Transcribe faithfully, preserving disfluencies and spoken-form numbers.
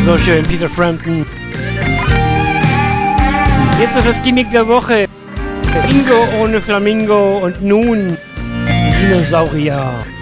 So schön, Peter Frampton. Jetzt noch das Gimmick der Woche. Bingo ohne Flamingo und nun Dinosaurier.